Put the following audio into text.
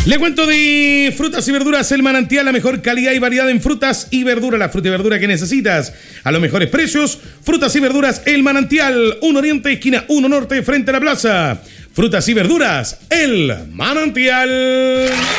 Le cuento de frutas y verduras, El Manantial, la mejor calidad y variedad en frutas y verduras, la fruta y verdura que necesitas a los mejores precios. Frutas y verduras, El Manantial, 1 Oriente, esquina 1 Norte, frente a la plaza. Frutas y verduras, El Manantial.